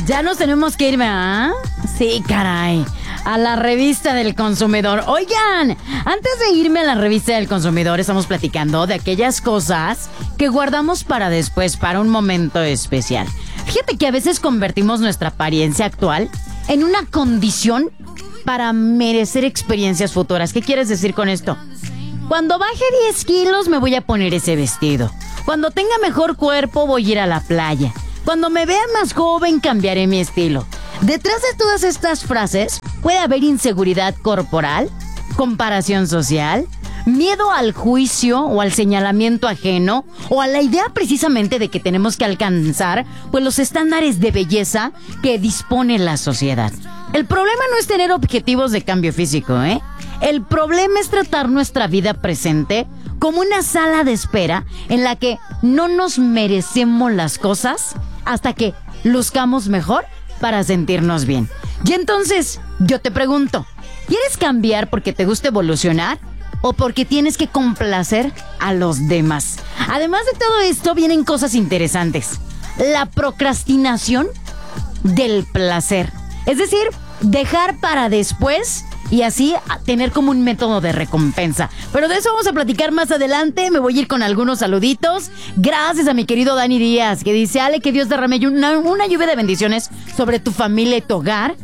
Ya nos tenemos que ir, ¿verdad? Sí, caray. A la revista del consumidor. Oigan, antes de irme a la revista del consumidor, estamos platicando de aquellas cosas que guardamos para después, para un momento especial. Fíjate que a veces convertimos nuestra apariencia actual en una condición para merecer experiencias futuras. ¿Qué quieres decir con esto? Cuando baje 10 kilos me voy a poner ese vestido. Cuando tenga mejor cuerpo voy a ir a la playa. Cuando me vea más joven cambiaré mi estilo. Detrás de todas estas frases puede haber inseguridad corporal, comparación social, miedo al juicio o al señalamiento ajeno, o a la idea precisamente de que tenemos que alcanzar pues los estándares de belleza que dispone la sociedad. El problema no es tener objetivos de cambio físico, ¿eh? El problema es tratar nuestra vida presente como una sala de espera en la que no nos merecemos las cosas hasta que luzcamos mejor para sentirnos bien. Y entonces, yo te pregunto, ¿quieres cambiar porque te gusta evolucionar o porque tienes que complacer a los demás? Además de todo esto, vienen cosas interesantes. La procrastinación del placer. Es decir, dejar para después y así tener como un método de recompensa. Pero de eso vamos a platicar más adelante. Me voy a ir con algunos saluditos. Gracias a mi querido Dani Díaz, que dice: Ale, que Dios derrame una lluvia de bendiciones sobre tu familia y tu hogar,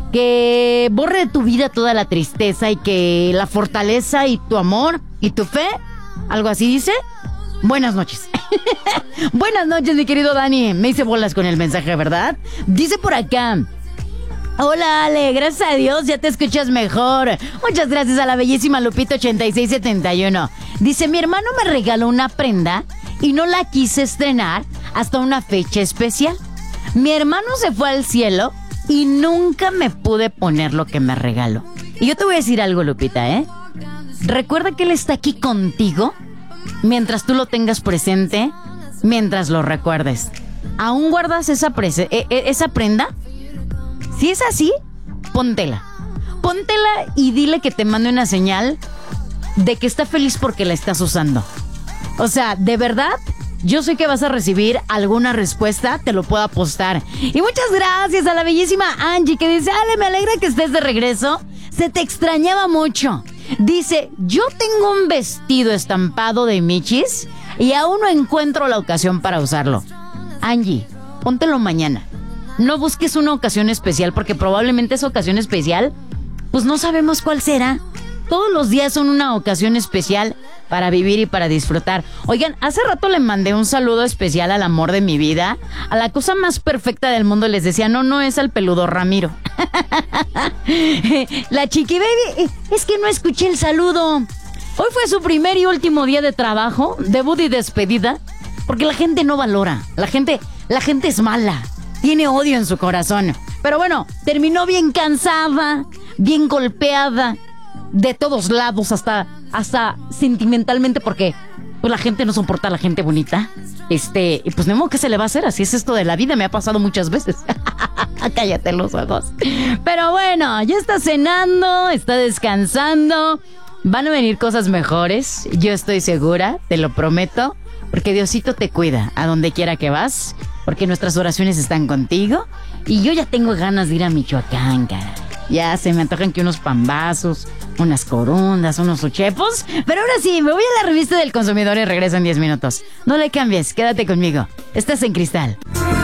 que borre de tu vida toda la tristeza y que la fortaleza y tu amor y tu fe, algo así dice. Buenas noches. Buenas noches, mi querido Dani. Me hice bolas con el mensaje, ¿verdad? Dice por acá: hola, Ale, gracias a Dios ya te escuchas mejor. Muchas gracias a la bellísima Lupita 8671. Dice: mi hermano me regaló una prenda y no la quise estrenar hasta una fecha especial. Mi hermano se fue al cielo y nunca me pude poner lo que me regaló. Y yo te voy a decir algo, Lupita, ¿eh? Recuerda que él está aquí contigo mientras tú lo tengas presente, mientras lo recuerdes. ¿Aún guardas esa prenda? Si es así, póntela. Póntela y dile que te mande una señal de que está feliz porque la estás usando. O sea, de verdad, yo sé que vas a recibir alguna respuesta, te lo puedo apostar. Y muchas gracias a la bellísima Angie, que dice: Ale, me alegra que estés de regreso. Se te extrañaba mucho. Dice: yo tengo un vestido estampado de Michis y aún no encuentro la ocasión para usarlo. Angie, póntelo mañana. No busques una ocasión especial porque probablemente esa ocasión especial, pues no sabemos cuál será. Todos los días son una ocasión especial para vivir y para disfrutar. Oigan, hace rato le mandé un saludo especial al amor de mi vida, a la cosa más perfecta del mundo. Les decía: no es al peludo Ramiro. La Chiqui Baby, es que no escuché el saludo. Hoy fue su primer y último día de trabajo, debut y despedida, porque la gente no valora. La gente es mala. Tiene odio en su corazón. Pero bueno, terminó bien cansada, bien golpeada, de todos lados, hasta sentimentalmente, porque pues la gente no soporta a la gente bonita. Y pues no, ¿qué se le va a hacer? Así es esto de la vida, me ha pasado muchas veces. Cállate los ojos. Pero bueno, ya está cenando, está descansando. Van a venir cosas mejores, yo estoy segura, te lo prometo. Porque Diosito te cuida a donde quiera que vas, porque nuestras oraciones están contigo. Y yo ya tengo ganas de ir a Michoacán, cara. Ya se me antojan que unos pambazos, unas corundas, unos uchepos. Pero ahora sí, me voy a la revista del consumidor y regreso en 10 minutos. No le cambies, quédate conmigo. Estás en Cristal.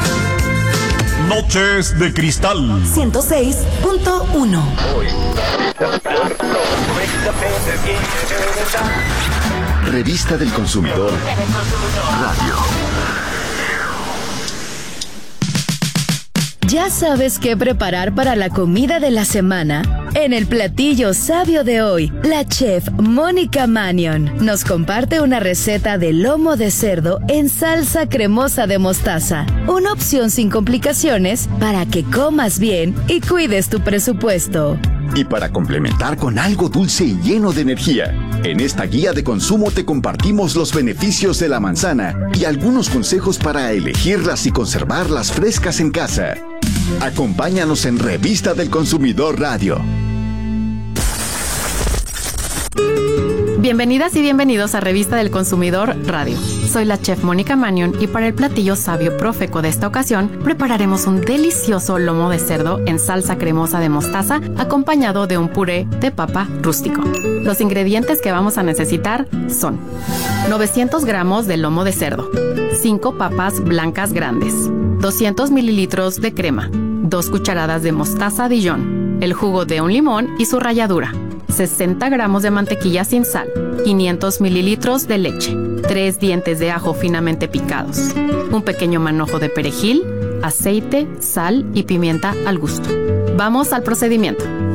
Noches de Cristal 106.1. Revista del Consumidor Radio. ¿Ya sabes qué preparar para la comida de la semana? En el platillo sabio de hoy, la chef Mónica Manion nos comparte una receta de lomo de cerdo en salsa cremosa de mostaza. Una opción sin complicaciones para que comas bien y cuides tu presupuesto. Y para complementar con algo dulce y lleno de energía, en esta guía de consumo te compartimos los beneficios de la manzana y algunos consejos para elegirlas y conservarlas frescas en casa. Acompáñanos en Revista del Consumidor Radio. Bienvenidas y bienvenidos a Revista del Consumidor Radio. Soy la chef Mónica Manion y para el platillo sabio profeco de esta ocasión prepararemos un delicioso lomo de cerdo en salsa cremosa de mostaza acompañado de un puré de papa rústico. Los ingredientes que vamos a necesitar son 900 gramos de lomo de cerdo, 5 papas blancas grandes, 200 mililitros de crema, 2 cucharadas de mostaza Dijon, el jugo de un limón y su ralladura, 60 gramos de mantequilla sin sal, 500 mililitros de leche, 3 dientes de ajo finamente picados, un pequeño manojo de perejil, aceite, sal y pimienta al gusto. Vamos al procedimiento.